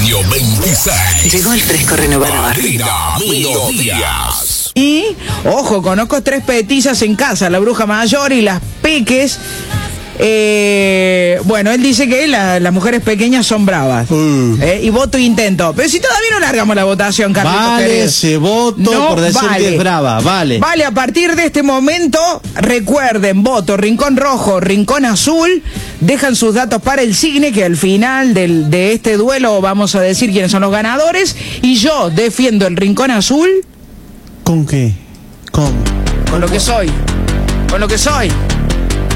Junio 26. Llegó el fresco renovador. Melodías. Y, ojo, conozco 3 petizas en casa, la bruja mayor y las peques. Bueno, él dice que las mujeres pequeñas son bravas. Y voto e intento. Pero si todavía no largamos la votación, Carlitos. Vale, querido. ese voto No por decir vale. que es brava, vale. Vale, a partir de este momento, recuerden, voto Rincón Rojo, Rincón Azul, dejan sus datos para el Cigne, que al final de este duelo vamos a decir quiénes son los ganadores, y yo defiendo el Rincón Azul ¿Con qué? ¿Cómo? con lo que soy.